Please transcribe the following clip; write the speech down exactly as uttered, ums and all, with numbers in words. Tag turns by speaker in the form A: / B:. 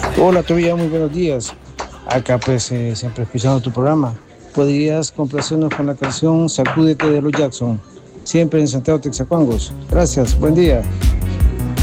A: Hola, Tobía, muy buenos días. Acá pues eh, siempre escuchando tu programa. ¿Podrías complacernos con la canción Sacúdete de los Jackson? Siempre en Santiago Texacuangos. Gracias, buen día.